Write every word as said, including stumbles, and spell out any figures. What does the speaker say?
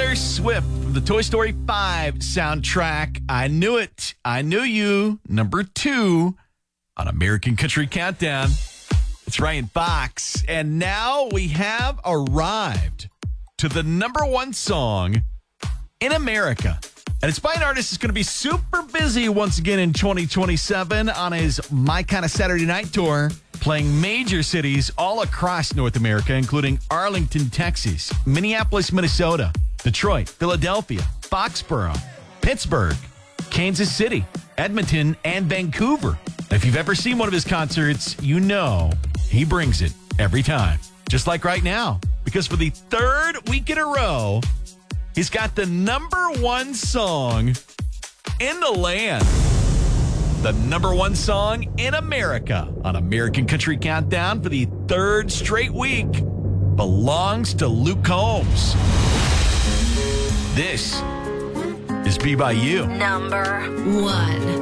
Taylor Swift from the Toy Story five soundtrack. I knew it. I knew you. Number two on American Country Countdown. It's Ryan Fox. And now we have arrived to the number one song in America. And it's by an artist that's going to be super busy once again in twenty twenty-seven on his My Kind of Saturday Night tour, playing major cities all across North America, including Arlington, Texas, Minneapolis, Minnesota, Detroit, Philadelphia, Foxborough, Pittsburgh, Kansas City, Edmonton, and Vancouver. If you've ever seen one of his concerts, you know he brings it every time. Just like right now, because for the third week in a row, he's got the number one song in the land. The number one song in America on American Country Countdown for the third straight week belongs to Luke Combs. This is Be By You. Number one.